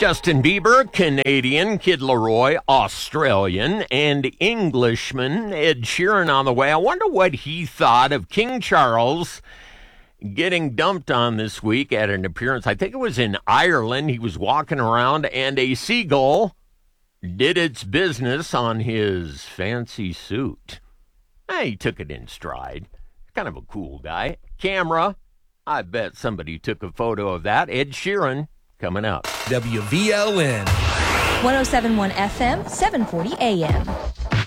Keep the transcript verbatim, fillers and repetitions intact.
Justin Bieber, Canadian. Kid Laroi, Australian. And Englishman Ed Sheeran on the way. I wonder what he thought of King Charles getting dumped on this week at an appearance. I think it was in Ireland. He was walking around and a seagull did its business on his fancy suit. Eh, he took it in stride. Kind of a cool guy. Camera. I bet somebody took a photo of that. Ed Sheeran coming up. W V L N. one oh seven point one F M, seven forty A M.